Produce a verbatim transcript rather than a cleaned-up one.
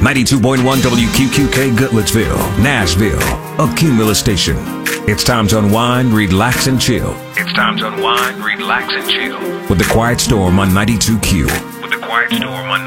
ninety-two point one W Q Q K Goodlettsville, Nashville, a Cumulus station. It's time to unwind, relax, and chill. It's time to unwind, relax, and chill with the Quiet Storm on ninety-two Q. With the Quiet Storm on